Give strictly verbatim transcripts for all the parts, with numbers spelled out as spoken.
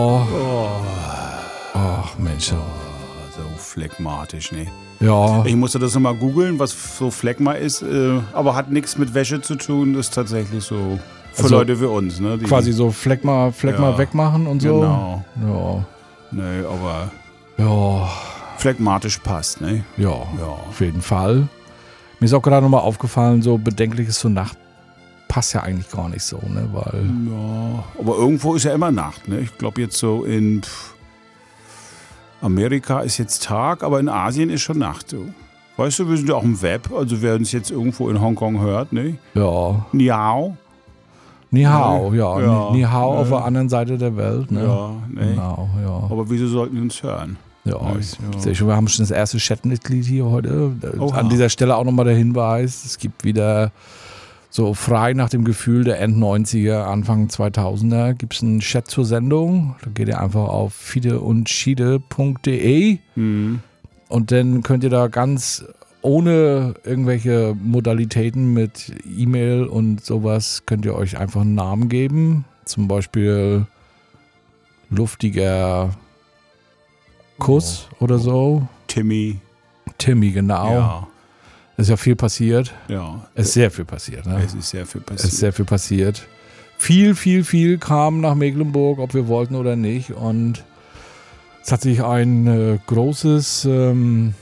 Oh. Ach, Mensch. Oh, so phlegmatisch, ne? Ja. Ich musste das nochmal googeln, was so Phlegma ist, äh, aber hat nichts mit Wäsche zu tun. Das ist tatsächlich so für Also Leute wie uns, ne? Die, quasi so Phlegma, Phlegma Ja, wegmachen und so. Genau. Ja. Nee, aber Ja. phlegmatisch passt, ne? Ja. Ja. Auf jeden Fall. Mir ist auch gerade nochmal aufgefallen, so bedenkliches zur Nacht passt ja eigentlich gar nicht so, ne? Weil. Ja, aber irgendwo ist ja immer Nacht, ne? Ich glaube jetzt so in pff, Amerika ist jetzt Tag, aber in Asien ist schon Nacht. So. Weißt du, wir sind ja auch im Web, also wer uns jetzt irgendwo in Hongkong hört, ne? Ja. Ni hao. Ni hao, ja. Ja, Ni, ni hao ne. auf der anderen Seite der Welt, ne? Ja, ne? Genau, ja. Aber wieso sollten wir uns hören? Ja, Ja, ich ja. sehe schon, wir haben schon das erste Chatmitglied hier heute. Oha. An dieser Stelle auch nochmal der Hinweis, es gibt wieder so frei nach dem Gefühl der End-neunziger, Anfang zweitausender gibt es einen Chat zur Sendung. Da geht ihr einfach auf fideundschiede punkt de Hm. und dann könnt ihr da ganz ohne irgendwelche Modalitäten mit E-Mail und sowas, könnt ihr euch einfach einen Namen geben. Zum Beispiel luftiger Kuss oder so. Timmy. Timmy, genau. Ja, Es ist ja viel passiert. ja. Es ist sehr viel passiert. Ne? Es ist sehr viel Es passiert. ist sehr viel passiert. Viel, viel, viel kam nach Mecklenburg, ob wir wollten oder nicht. Und es hat sich ein äh, großes ähm,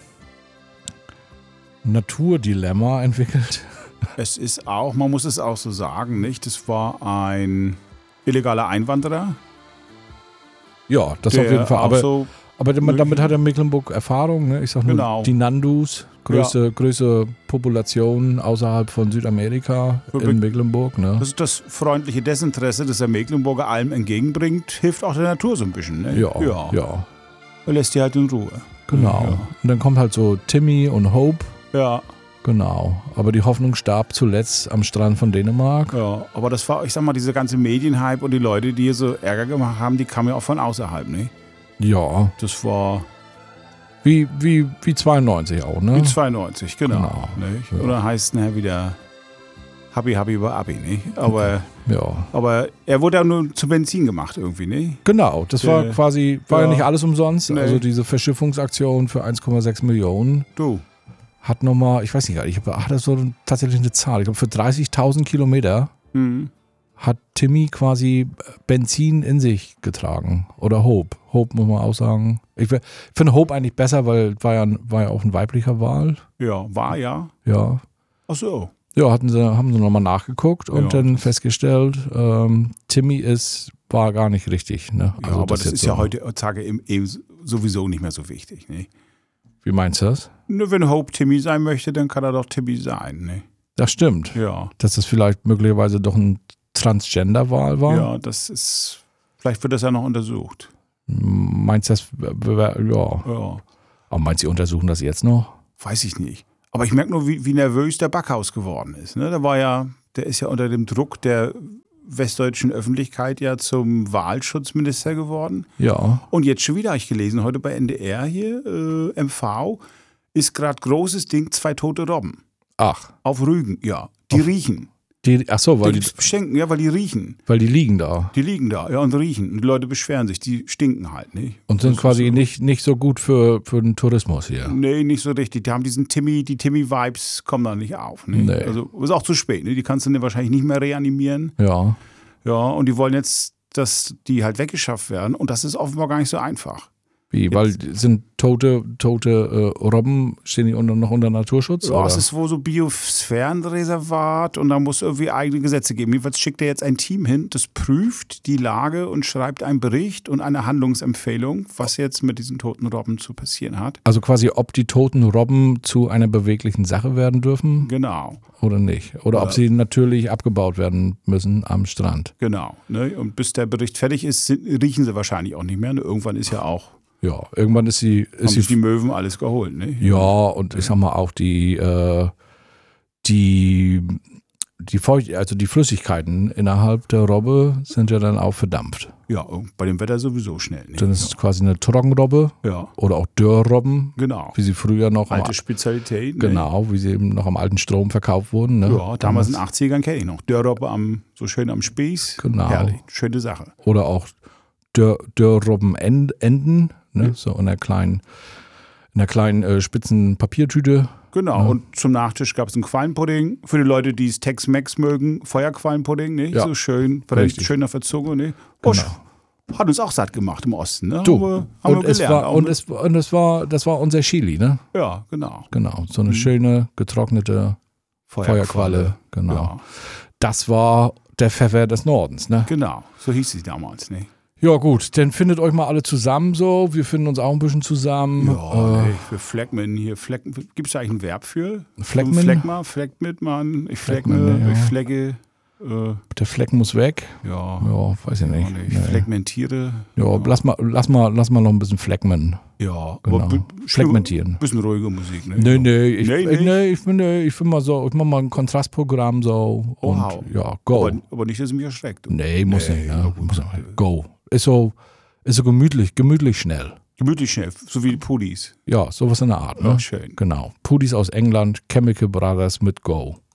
Naturdilemma entwickelt. Es ist auch, man muss es auch so sagen, nicht? Es war ein illegaler Einwanderer. Ja, das der auf jeden Fall. auch Aber, so, aber damit, damit hat er Mecklenburg Erfahrung. Ne? Ich sag nur, Genau. die Nandus, größte, größte Population außerhalb von Südamerika Für in Be- Mecklenburg. Ne? das ist das freundliche Desinteresse, das der Mecklenburger allem entgegenbringt, hilft auch der Natur so ein bisschen. Ne? Ja, ja, ja, Er lässt die halt in Ruhe. genau. Ja. Und dann kommt halt so Timmy und Hope. Ja, Genau, aber die Hoffnung starb zuletzt am Strand von Dänemark. ja, aber das war, ich sag mal, diese ganze Medienhype und die Leute, die hier so Ärger gemacht haben, die kamen ja auch von außerhalb, ne? Ja, Das war wie, wie, wie zweiundneunzig auch, ne? wie zweiundneunzig, genau. Genau. Nicht? Ja. Und dann heißt es nachher wieder Habi Habi über Abi, ne? Aber, Ja, aber er wurde ja nur zu Benzin gemacht irgendwie, ne? genau, das war Äh, quasi, war ja. ja. nicht alles umsonst. Nee. Also diese Verschiffungsaktion für eins Komma sechs Millionen Du, hat nochmal, ich weiß nicht, ich habe hat das so tatsächlich eine Zahl, ich glaube für dreißigtausend Kilometer hm. hat Timmy quasi Benzin in sich getragen. Oder Hope. Hope muss man auch sagen. Ich finde Hope eigentlich besser, weil war ja, war ja auch ein weiblicher Wal. Ja, war ja. Ja. Ach so. Ja, hatten sie, haben sie nochmal nachgeguckt und Ja. dann festgestellt, ähm, Timmy ist, war gar nicht richtig. Ne? Ja, Also aber das, jetzt ist so. ja heutzutage eben, eben sowieso nicht mehr so wichtig, ne? Wie meinst du das? Nur wenn Hope Timmy sein möchte, dann kann er doch Timmy sein, ne? Das stimmt. Ja. Dass das vielleicht möglicherweise doch ein Transgender-Wahl war. Ja, das ist, vielleicht wird das ja noch untersucht. Meinst du das? Ja. Ja, Aber meinst du, sie untersuchen das jetzt noch? weiß ich nicht. Aber ich merke nur, wie, wie nervös der Backhaus geworden ist. Ne? Der war ja, der ist ja unter dem Druck der westdeutschen Öffentlichkeit ja zum Wahlschutzminister geworden. Ja. Und jetzt schon wieder, habe ich gelesen, heute bei N D R hier, äh, M V, ist gerade großes Ding, zwei tote Robben. Ach. Auf Rügen, ja. Die Auf- riechen. Die, ach so, weil Die die, schenken, ja, weil die riechen. weil die liegen da. Die liegen da, ja, und riechen. Und die Leute beschweren sich, die stinken halt, nicht? Und sind Das ist quasi so. nicht, nicht so gut für, für den Tourismus hier. Nee, nicht so richtig. Die haben diesen Timmy, die Timmy-Vibes kommen da nicht auf. Ne? Nee. Also ist auch zu spät. Ne? Die kannst du dann wahrscheinlich nicht mehr reanimieren. Ja. Ja, und die wollen jetzt, dass die halt weggeschafft werden. Und das ist offenbar gar nicht so einfach. Wie, weil sind tote, tote äh, Robben, stehen die unter, noch unter Naturschutz? Ja, oder? es ist wohl so Biosphärenreservat und da muss irgendwie eigene Gesetze geben. Jedenfalls schickt er jetzt ein Team hin, das prüft die Lage und schreibt einen Bericht und eine Handlungsempfehlung, was jetzt mit diesen toten Robben zu passieren hat. Also quasi, ob die toten Robben zu einer beweglichen Sache werden dürfen Genau, oder nicht. Oder ob Ja. sie natürlich abgebaut werden müssen am Strand. genau. Ne? Und bis der Bericht fertig ist, sind, riechen sie wahrscheinlich auch nicht mehr. Ne? Irgendwann ist ja auch, Ja, irgendwann ist sie. haben Ist sich sie die Möwen alles geholt. Ne? ja, und ich sag mal auch die, äh, die, die Feucht, also die Flüssigkeiten innerhalb der Robbe sind ja dann auch verdampft. Ja, bei dem Wetter sowieso schnell. Ne? Dann ist es quasi eine Trockenrobbe Ja, oder auch Dürrrobben, genau. wie sie früher noch am, Alte Spezialität. Ne? genau, wie sie eben noch am alten Strom verkauft wurden. Ne? Ja, damals in den achtzigern kenne ich noch. Dörrrobbe am, so schön am Spieß. Genau. Herrlich, schöne Sache. Oder auch Dörr, Dörrrobbenenden, ne? Ja. So in einer kleinen, in einer kleinen äh, spitzen Papiertüte. Genau, Ja. und zum Nachtisch gab es einen Qualmpudding. Für die Leute, die es Tex-Mex mögen, Feuerqualmpudding, nicht? Ja. So schön, verdammt Richtig. schön auf der Zunge, nicht? Oh, Genau. hat uns auch satt gemacht im Osten, ne? Du, Haben wir, haben und, wir es gelernt. war, Auch und, mit- es, und es war, das war unser Chili, ne? ja, genau. Genau, so eine schöne, getrocknete Feuerqualle. Genau. Ja, Das war der Pfeffer des Nordens, ne? genau. So hieß sie damals, ne? Ja gut, dann findet euch mal alle zusammen so. Wir finden uns auch ein bisschen zusammen. Ja, äh, nee, für Fleckman hier. Fleck, gibt es da eigentlich ein Verb für? Fleckman? Fleck mal, fleck mit, Mann. Ich flecke, Fleckman, ja. ich flecke. Äh, Der Fleck muss weg. ja, Ja, weiß ich ja, nicht. nicht. Nee. Fleckmentiere. Ja, lass mal, lass mal, lass mal noch ein bisschen Fleckman. Ja, Genau. b- Fleckmentieren. Bisschen ruhige Musik, ne? Nee, nee, ich, Nee, ich, nicht? nee, ich finde, ich finde mal so, ich mach mal ein Kontrastprogramm so und Wow. ja, go. Aber, aber nicht, dass es mich erschreckt. du. nee, muss Nee, nicht, na ne? gut. Muss nicht. Go. Ist so, ist so gemütlich, gemütlich schnell. Gemütlich schnell, so wie die Pullis. Ja, sowas in der Art, ne? Ja, schön. Genau. Pudis aus England, Chemical Brothers mit Go.